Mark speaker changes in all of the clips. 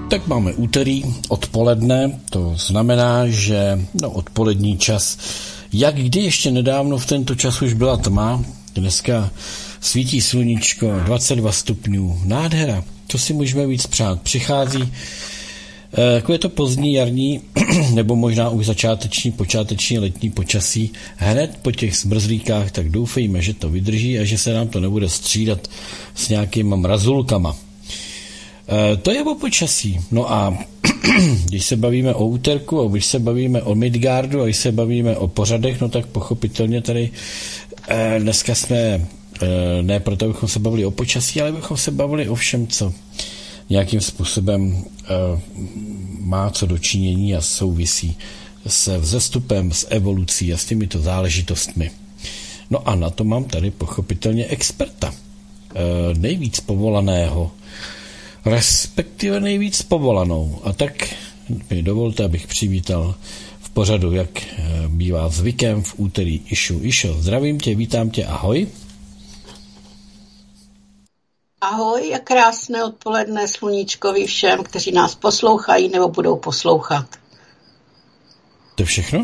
Speaker 1: Tak máme úterý odpoledne, to znamená, že odpolední čas, jak kdy ještě nedávno v tento čas už byla tma, dneska svítí sluníčko, 22 stupňů, nádhera, to si můžeme víc přát. Přichází takové to pozdní jarní, nebo možná už počáteční letní počasí, hned po těch zmrzlíkách, tak doufejme, že to vydrží a že se nám to nebude střídat s nějakýma mrazulkama. To je o počasí. No a když se bavíme o úterku a když se bavíme o Midgardu a když se bavíme o pořadech, no tak pochopitelně tady dneska jsme ne proto, bychom se bavili o počasí, ale bychom se bavili o všem, co nějakým způsobem má co dočinění a souvisí se vzestupem, s evolucí a s těmito záležitostmi. No a na to mám tady pochopitelně experta, nejvíc povolaného, respektive nejvíc povolanou. A tak mi dovolte, abych přivítal v pořadu, jak bývá zvykem v úterý Išu. Išo, zdravím tě, vítám tě, ahoj.
Speaker 2: Ahoj a krásné odpoledne sluníčkovi všem, kteří nás poslouchají nebo budou poslouchat.
Speaker 1: To je všechno?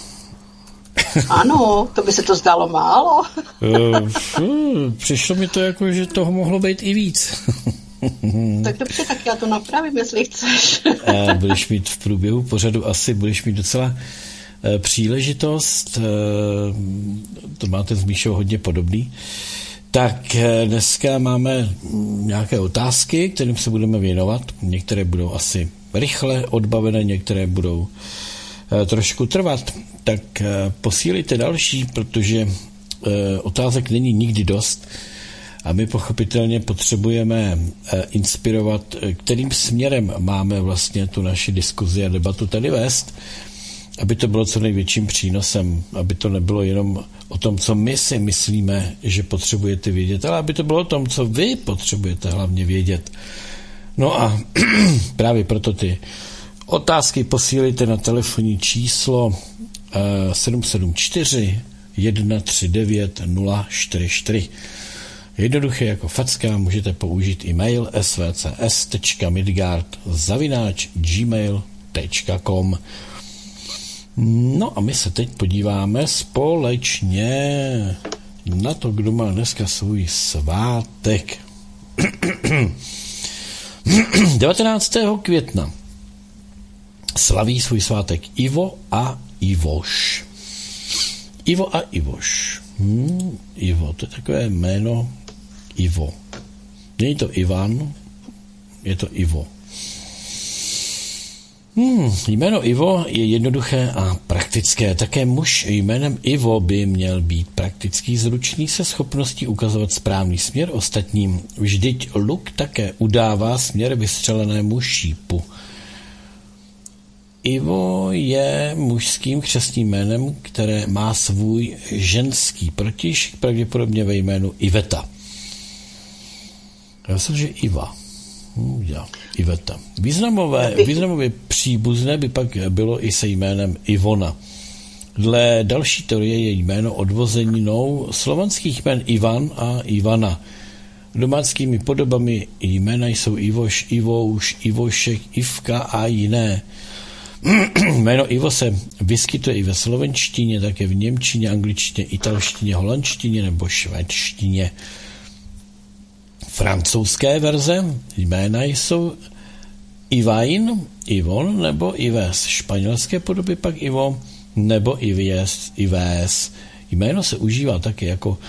Speaker 2: Ano, to by se to zdalo málo.
Speaker 1: Přišlo mi to jako, že toho mohlo být i víc.
Speaker 2: Tak dobře, tak já to napravím, jestli chceš.
Speaker 1: Budeš mít v průběhu pořadu budeš mít docela příležitost, to máte s Míšou hodně podobný. Tak dneska máme nějaké otázky, kterým se budeme věnovat. Některé budou asi rychle odbavené, některé budou trošku trvat. Tak posílejte další, protože otázek není nikdy dost a my pochopitelně potřebujeme inspirovat, kterým směrem máme vlastně tu naši diskuzi a debatu tady vést, aby to bylo co největším přínosem, aby to nebylo jenom o tom, co my si myslíme, že potřebujete vědět, ale aby to bylo o tom, co vy potřebujete hlavně vědět. No a právě proto ty otázky posílejte na telefonní číslo 774 139 044. Jednoduše jako facka můžete použít e-mail svcs.midgard@gmail.com. No a my se teď podíváme společně na to, kdo má dneska svůj svátek. 19. května slaví svůj svátek Ivo a Ivoš. Ivo a Ivoš. Ivo, to je takové jméno Ivo. Není to Ivan, je to Ivo. Jméno Ivo je jednoduché a praktické. Také muž jménem Ivo by měl být praktický, zručný, se schopností ukazovat správný směr ostatním. Vždyť luk také udává směr vystřelenému šípu. Ivo je mužským křestním jménem, které má svůj ženský protiž, pravděpodobně ve jménu Iveta. Já myslím, že Iva. Iveta. Významově příbuzné by pak bylo i se jménem Ivona. Dle další teorie je jméno odvozeninou slovanských jmen Ivan a Ivana. Domáckými podobami jména jsou Ivoš, Ivouš, Ivošek, Ivka a jiné. Jméno Ivo se vyskytuje i ve slovenštině, také v němčině, angličtině, italštině, holandštině nebo švédštině. Francouzské verze jména jsou Ivain, Ivon nebo Ives. Španělské podoby pak Ivo nebo Ives. Jméno se užívá také jako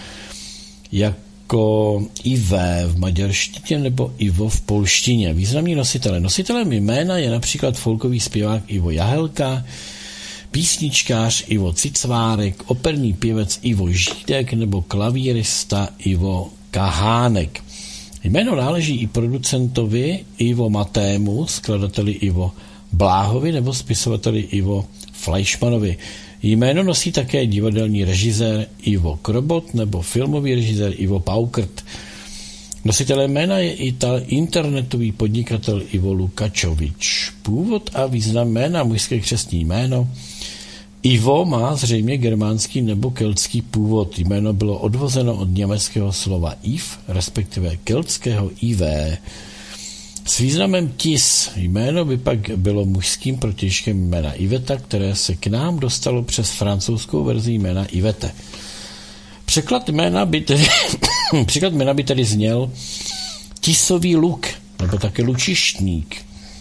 Speaker 1: Ive v maďarštině nebo Ivo v polštině. Významní nositele. Nositelem jména je například folkový zpěvák Ivo Jahelka, písničkář Ivo Cicvárek, operní pěvec Ivo Žídek nebo klavírista Ivo Kahánek. Jméno náleží i producentovi Ivo Matému, skladateli Ivo Bláhovi nebo spisovateli Ivo Fleischmanovi. Jméno nosí také divadelní režisér Ivo Krobot nebo filmový režisér Ivo Paukert. Nositelem jména je i internetový podnikatel Ivo Lukačovič. Původ a význam jména, mužské křestní jméno Ivo má zřejmě germánský nebo keltský původ. Jméno bylo odvozeno od německého slova Iv, respektive keltského IV. S významem Tis. Jméno by pak bylo mužským protějškem jména Iveta, které se k nám dostalo přes francouzskou verzi jména Ivete. Překlad jména by tedy zněl tisový luk, nebo také lučištník.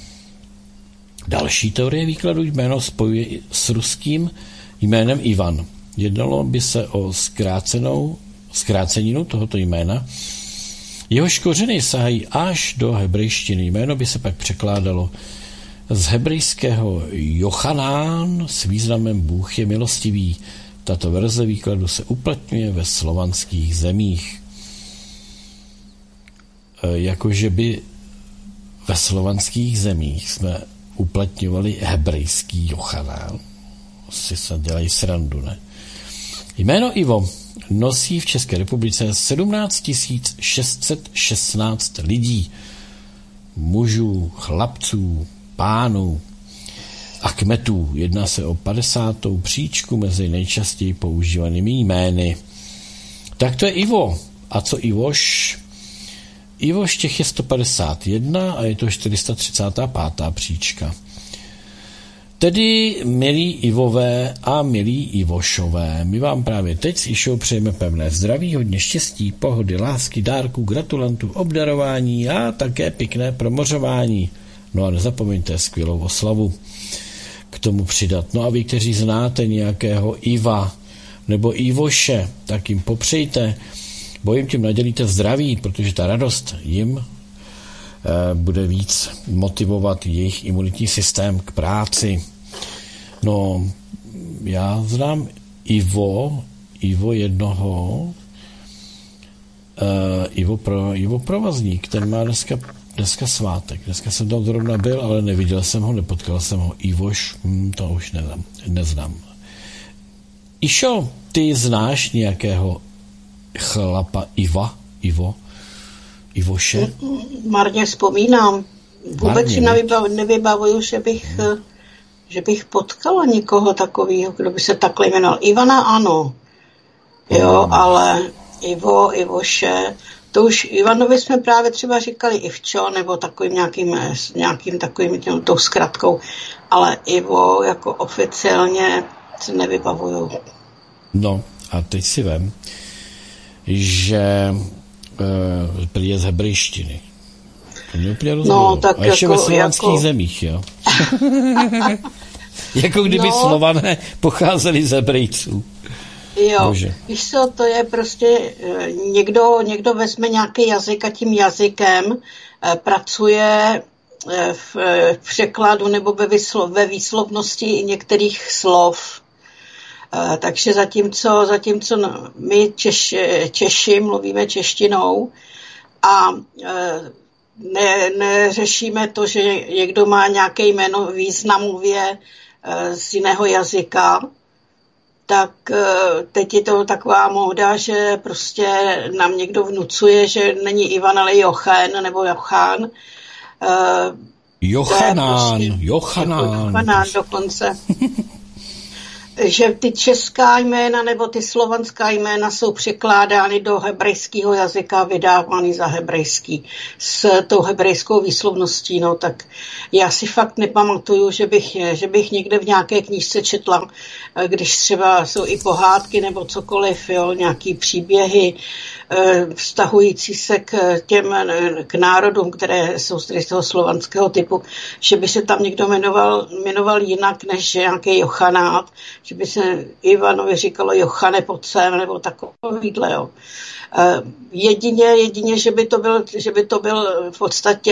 Speaker 1: Další teorie výkladu jméno spojuje s ruským jménem Ivan. Jednalo by se o zkráceninu tohoto jména. Jehož kořeny sahají až do hebrejštiny. Jméno by se pak překládalo z hebrejského Jochanán s významem Bůh je milostivý. Tato verze výkladu se uplatňuje ve slovanských zemích. Jakože by ve slovanských zemích jsme uplatňovali hebrejský Jochanán. Si se dělají srandu, ne? Jméno Ivo nosí v České republice 17 616 lidí, mužů, chlapců, pánů a kmetů. Jedná se o 50. příčku mezi nejčastěji používanými jmény. Tak to je Ivo. A co Ivoš? Ivoš těch je 151 a je to 435. příčka. Tedy, milí Ivové a milí Ivošové, my vám právě teď s Išou přejeme pevné zdraví, hodně štěstí, pohody, lásky, dárků, gratulantů, obdarování a také pěkné promořování. No a nezapomeňte skvělou oslavu k tomu přidat. No a vy, kteří znáte nějakého Iva nebo Ivoše, tak jim popřejte, bo jim tím nadělíte zdraví, protože ta radost jim bude víc motivovat jejich imunitní systém k práci. No, já znám Ivo jednoho, Ivo Provazník, ten má dneska svátek. Dneska jsem tam zrovna byl, ale neviděl jsem ho, nepotkal jsem ho. Ivoš, to už neznám. Išo, ty znáš nějakého chlapa Ivoše?
Speaker 2: Marně vzpomínám. Vůbec si nevybavuju, že bych potkala někoho takového, kdo by se takhle jmenoval. Ivana ano, jo, ale Ivoše, to už Ivanovi jsme právě třeba říkali Ivčo, nebo takovým nějakým takovým tou zkratkou, ale Ivo jako oficiálně si nevybavuju.
Speaker 1: No a teď si vem, že je z hebrejštiny. To mě úplně rozumím.
Speaker 2: No, tak
Speaker 1: a ještě ve slovanských zemích, jo. Jako kdyby Slované pocházeli z Hebrejců.
Speaker 2: Jo, Bože. Víš co, to je prostě, někdo vezme nějaký jazyk a tím jazykem pracuje v překladu nebo ve výslovnosti některých slov. Takže zatímco my Češi mluvíme češtinou a neřešíme to, že někdo má nějaké jméno významově z jiného jazyka, tak teď je to taková móda, že prostě nám někdo vnucuje, že není Ivan, ale Jochen nebo Jochán. Jochanán dokonce. Že ty česká jména nebo ty slovanská jména jsou překládány do hebrejského jazyka, vydávány za hebrejský s tou hebrejskou výslovností, no tak já si fakt nepamatuju, že bych někde v nějaké knížce četla, když třeba jsou i pohádky nebo cokoliv, jo, nějaký příběhy vztahující se k národům, které jsou z toho slovanského typu, že by se tam někdo jmenoval jinak než nějaký Jochanát, že by se Ivanovi říkalo Jochane pod sem, nebo takovýhle, jo. Jedině, že by to byl v podstatě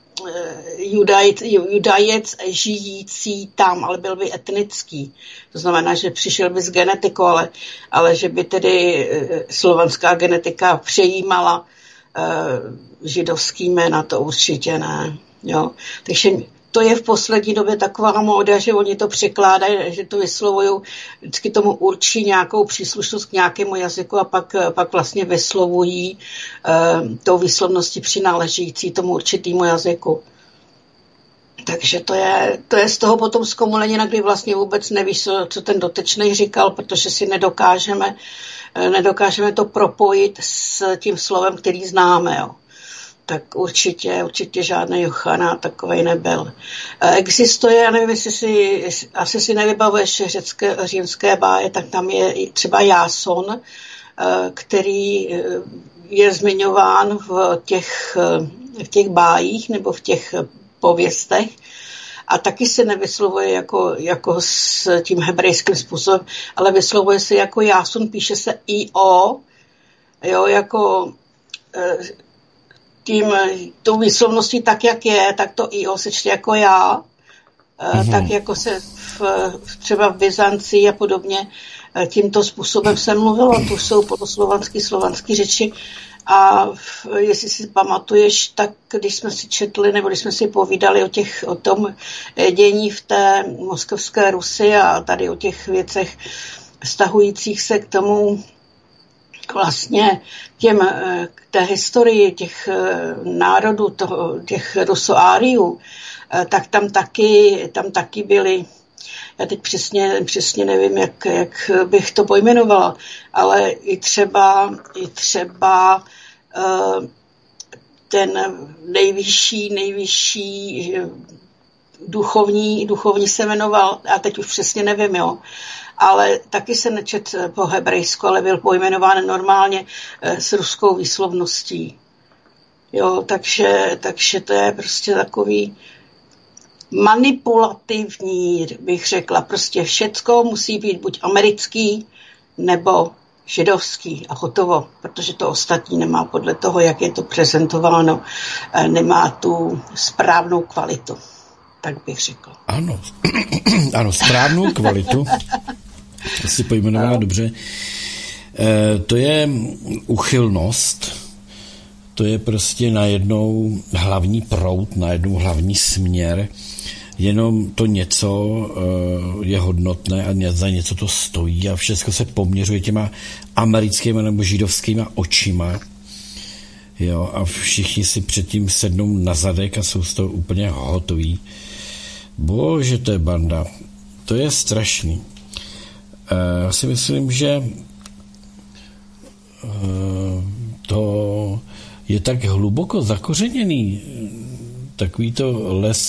Speaker 2: Judajec žijící tam, ale byl by etnický. To znamená, že přišel by z genetikou, ale že by tedy slovanská genetika přejímala židovský jména, to určitě ne. Jo. Takže to je v poslední době taková móda, že oni to překládají, že to vyslovují, vždycky tomu určí nějakou příslušnost k nějakému jazyku a pak vlastně vyslovují tou výslovností přináležící tomu určitému jazyku. Takže to je z toho potom zkomolenina, kdy vlastně vůbec nevíš, co ten dotyčnej říkal, protože si nedokážeme to propojit s tím slovem, který známe. Jo. tak určitě žádný Jochana takovej nebyl. Existuje, já nevím, asi si nevybavuješ římské báje, tak tam je třeba Jáson, který je zmiňován v těch bájích nebo v těch pověstech a taky se nevyslovuje jako s tím hebrejským způsobem, ale vyslovuje se jako Jáson, píše se I-O, jo, jako tou výslovností tak, jak je, tak to I-O se čte jako já, tak jako se třeba v Byzancii a podobně tímto způsobem se mluvilo. Tu jsou slovanský řeči a jestli si pamatuješ, tak když jsme si četli nebo když jsme si povídali o tom dění v té moskevské Rusi a tady o těch věcech vztahujících se k tomu vlastně k té historii těch národů, těch Rusoáriů, tak tam taky byly, já teď přesně nevím, jak bych to pojmenovala, ale i třeba ten nejvyšší duchovní se jmenoval, a teď už přesně nevím, jo, ale taky se nečet po hebrejsku, ale byl pojmenován normálně s ruskou výslovností. Jo, takže to je prostě takový manipulativní, bych řekla. Prostě všecko musí být buď americký, nebo židovský a hotovo, protože to ostatní nemá podle toho, jak je to prezentováno, nemá tu správnou kvalitu, tak bych řekla.
Speaker 1: Ano, správnou kvalitu. Asi pojmenovala dobře. To je uchylnost, to je prostě najednou hlavní proud, najednou hlavní směr, jenom to něco je hodnotné a za něco to stojí a všechno se poměřuje těma americkýma nebo židovskýma očima. Jo, a všichni si předtím sednou na zadek a jsou z toho úplně hotoví. Bože, to je banda. To je strašný. Já si myslím, že to je tak hluboko zakořeněný, takový to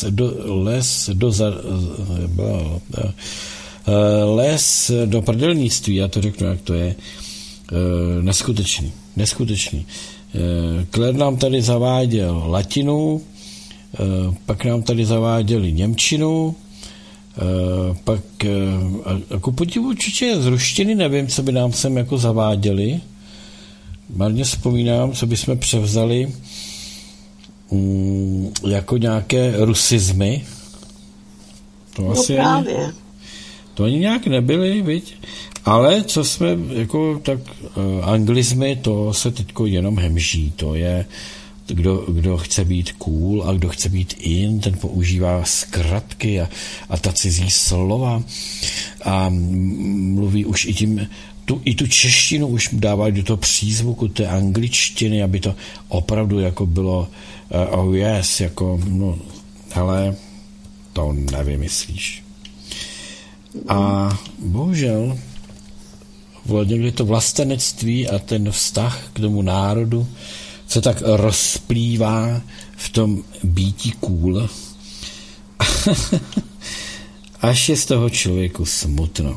Speaker 1: les do prdelnictví, já to řeknu, jak to je, neskutečný. Kler nám tady zaváděl latinu, pak nám tady zaváděli němčinu, pak jako podivu určitě z ruštiny nevím, co by nám sem jako zaváděli. Marně vzpomínám, co by jsme převzali jako nějaké rusizmy. To asi ani nějak nebyly, viď? Ale co jsme jako tak anglizmy, to se teďko jenom hemží. To je kdo chce být cool a kdo chce být in, ten používá zkratky a ta cizí slova a mluví už i tu češtinu už dávají do toho přízvuku té angličtiny, aby to opravdu jako bylo oh yes, jako no, hele, to nevymyslíš. A bohužel někdy to vlastenectví a ten vztah k tomu národu se tak rozplývá v tom býti cool, až je z toho člověku smutno.